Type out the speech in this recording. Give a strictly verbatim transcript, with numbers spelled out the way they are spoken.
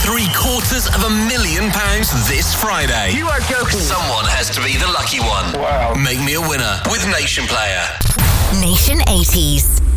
three quarters of a million pounds this Friday. You are joking. Someone has to be the lucky one. Wow. Make me a winner with Nation Player. Nation eighties.